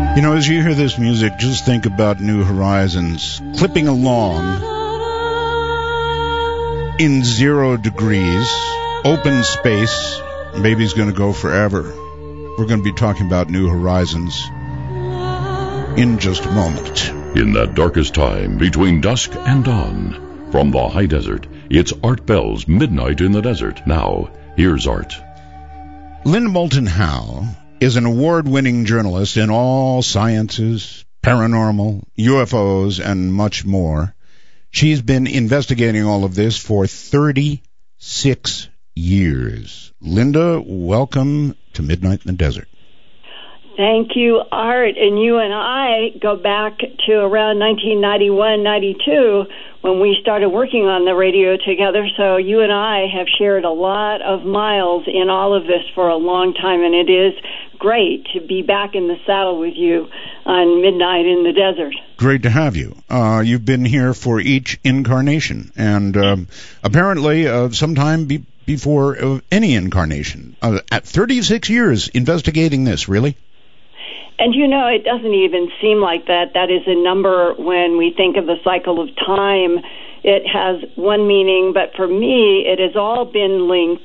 You know, as you hear this music, just think about New Horizons clipping along in 0 degrees, open space. Baby's going to go forever. We're going to be talking about New Horizons in just a moment. In that darkest time between dusk and dawn, from the high desert, it's Art Bell's Midnight in the Desert. Now, here's Art. Linda Moulton Howe is an award-winning journalist in all sciences, paranormal, UFOs, and much more. She's been investigating all of this for 36 years. Linda, welcome to Midnight in the Desert. Thank you, Art. And you and I go back to around 1991, 92, when we started working on the radio together. So you and I have shared a lot of miles in all of this for a long time, and it is great to be back in the saddle with you on Midnight in the Desert. Great to have you. You've been here for each incarnation, and apparently sometime before any incarnation. At 36 years investigating this, really? And you know, it doesn't even seem like that. That is a number when we think of the cycle of time. It has one meaning, but for me, it has all been linked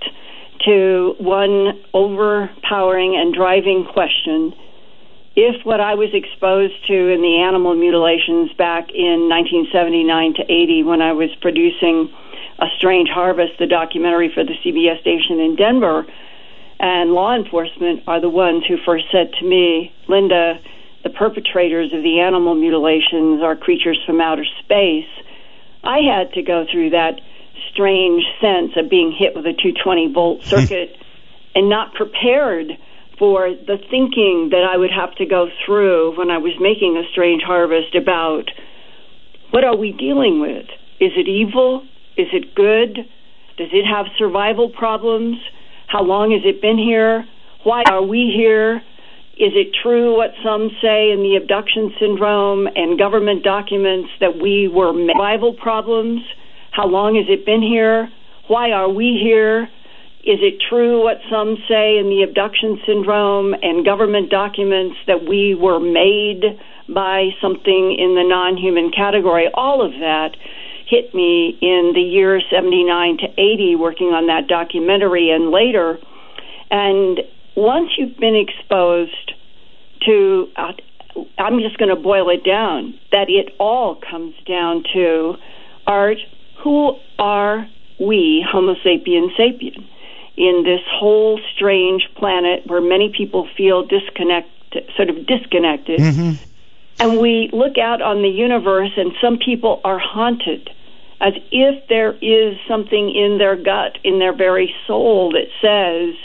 to one overpowering and driving question. If what I was exposed to in the animal mutilations back in 1979 to 80, when I was producing A Strange Harvest, the documentary for the CBS station in Denver, and law enforcement are the ones who first said to me, Linda, the perpetrators of the animal mutilations are creatures from outer space, I had to go through that strange sense of being hit with a 220-volt circuit and not prepared for the thinking that I would have to go through when I was making A Strange Harvest about what are we dealing with? Is it evil? Is it good? Does it have survival problems? How long has it been here? Why are we here? Is it true what some say in the abduction syndrome and government documents that we were survival problems? How long has it been here? Why are we here? Is it true what some say in the abduction syndrome and government documents that we were made by something in the non-human category? All of that hit me in the year 79 to 80 working on that documentary and later. And once you've been exposed to, I'm just going to boil it down, that it all comes down to, Art, who are we, Homo sapien sapien, in this whole strange planet where many people feel disconnected? Mm-hmm. And we look out on the universe, and some people are haunted, as if there is something in their gut, in their very soul, that says,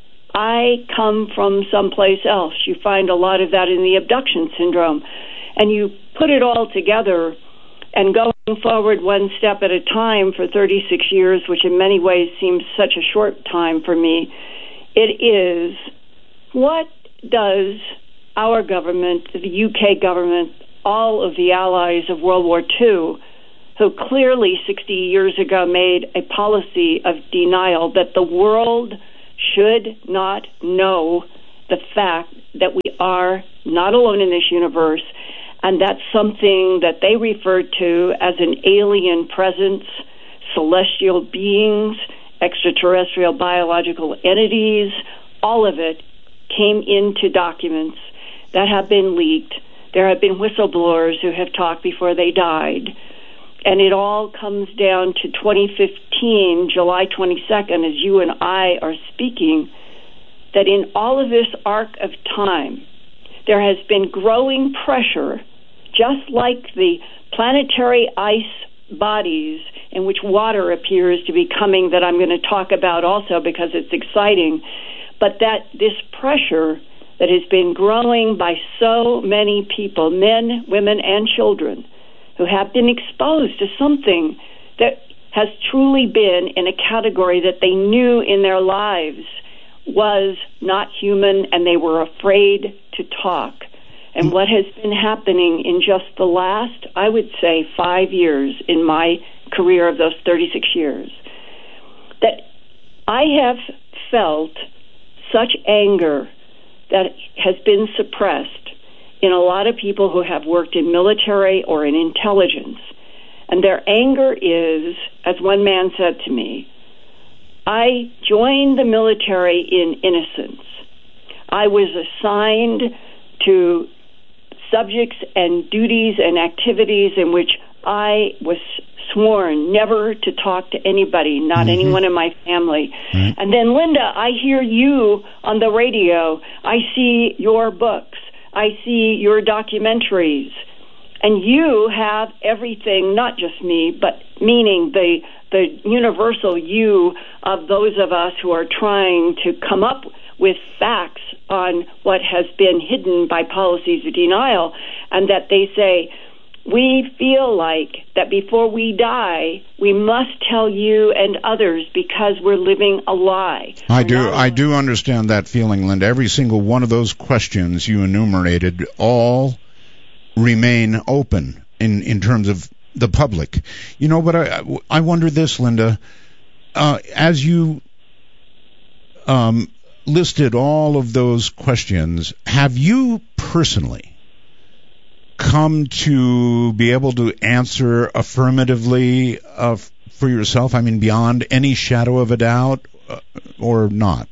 I come from someplace else. You find a lot of that in the abduction syndrome. And you put it all together, and going forward one step at a time for 36 years, which in many ways seems such a short time for me, it is, what does our government, the UK government, all of the allies of World War II, who clearly 60 years ago made a policy of denial that the world should not know the fact that we are not alone in this universe, and that's something that they referred to as an alien presence, celestial beings, extraterrestrial biological entities, all of it came into documents that have been leaked. There have been whistleblowers who have talked before they died. And it all comes down to 2015, July 22nd, as you and I are speaking, that in all of this arc of time, there has been growing pressure, just like the planetary ice bodies in which water appears to be coming, that I'm going to talk about also because it's exciting, but that this pressure that has been growing by so many people, men, women, and children, who have been exposed to something that has truly been in a category that they knew in their lives was not human, and they were afraid to talk. And what has been happening in just the last, I would say, 5 years in my career of those 36 years, that I have felt such anger that has been suppressed in a lot of people who have worked in military or in intelligence. And their anger is, as one man said to me, I joined the military in innocence. I was assigned to subjects and duties and activities in which I was sworn never to talk to anybody, not anyone in my family. And then, Linda, I hear you on the radio. I see your books. I see your documentaries. And you have everything, not just me, but meaning the universal you of those of us who are trying to come up with facts on what has been hidden by policies of denial, and that they say, we feel like that before we die, we must tell you and others because we're living a lie. I do understand that feeling, Linda. Every single one of those questions you enumerated all remain open in terms of the public. You know, but I wonder this, Linda, as you listed all of those questions, have you personally come to be able to answer affirmatively for yourself? I mean, beyond any shadow of a doubt, or not?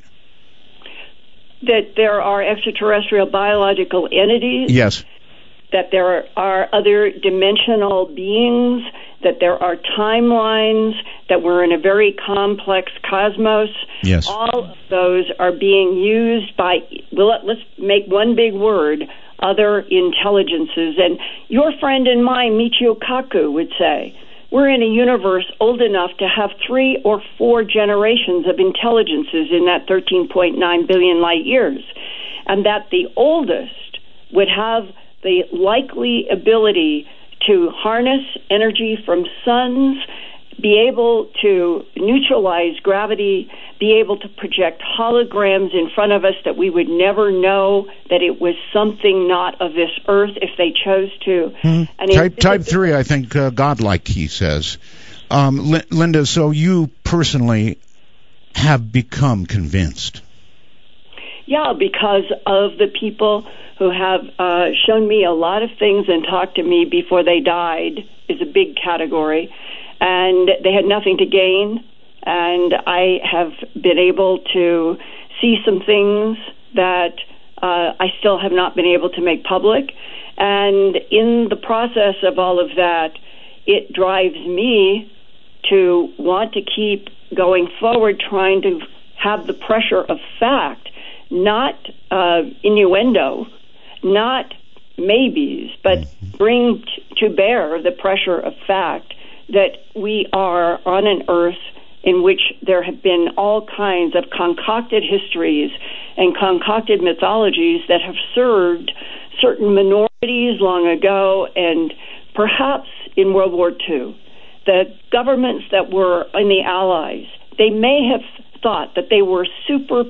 That there are extraterrestrial biological entities? Yes. That there are other dimensional beings, that there are timelines, that we're in a very complex cosmos. Yes. All of those are being used by, let's make one big word, other intelligences. And your friend and mine, Michio Kaku, would say, we're in a universe old enough to have 3 or 4 generations of intelligences in that 13.9 billion light years, and that the oldest would have the likely ability to harness energy from suns, be able to neutralize gravity, be able to project holograms in front of us that we would never know that it was something not of this earth if they chose to. And type 3, I think, godlike, he says. Linda, so you personally have become convinced? Yeah, because of the people who have shown me a lot of things and talked to me before they died is a big category. And they had nothing to gain. And I have been able to see some things that I still have not been able to make public. And in the process of all of that, it drives me to want to keep going forward, trying to have the pressure of fact, not innuendo, not maybes, but bring to bear the pressure of fact that we are on an earth in which there have been all kinds of concocted histories and concocted mythologies that have served certain minorities long ago, and perhaps in World War II. The governments that were in the Allies, they may have thought that they were super